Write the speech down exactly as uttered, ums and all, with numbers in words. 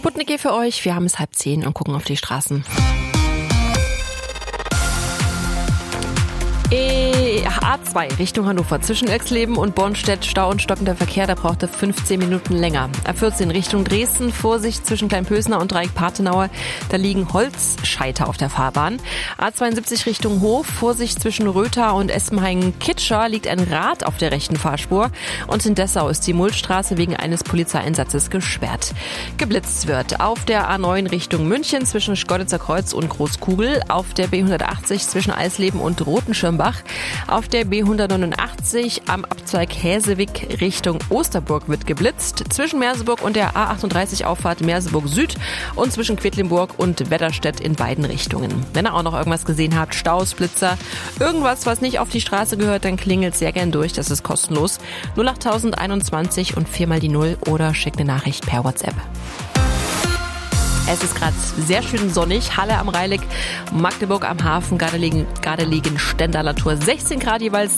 Sputnik hier für euch. Wir haben es halb zehn und gucken auf die Straßen. A zwei Richtung Hannover zwischen Exleben und Bornstedt, Stau und stockender Verkehr, da brauchte fünfzehn Minuten länger. A vierzehn Richtung Dresden, Vorsicht zwischen Kleinpösner und Dreieck-Partenauer, da liegen Holzscheiter auf der Fahrbahn. A zweiundsiebzig Richtung Hof, Vorsicht zwischen Rötha und Espenhain-Kitscher, liegt ein Rad auf der rechten Fahrspur und in Dessau ist die Mullstraße wegen eines Polizeieinsatzes gesperrt. Geblitzt wird auf der A neun Richtung München zwischen Schkeuditzer Kreuz und Großkugel, auf der B hundertachtzig zwischen Eisleben und Rotenschirmbach, auf der B hundertneunundachtzig am Abzweig Häsewig Richtung Osterburg wird geblitzt, zwischen Merseburg und der A achtunddreißig Auffahrt Merseburg Süd und zwischen Quedlinburg und Wedderstedt in beiden Richtungen. Wenn ihr auch noch irgendwas gesehen habt, Staus, Blitzer, irgendwas, was nicht auf die Straße gehört, dann klingelt sehr gern durch, das ist kostenlos. null acht einundzwanzig und viermal die Null oder schickt eine Nachricht per WhatsApp. Es ist gerade sehr schön sonnig. Halle am Rheineck, Magdeburg am Hafen, Gardelegen, Gardelegen, Stendal Natur, sechzehn Grad jeweils.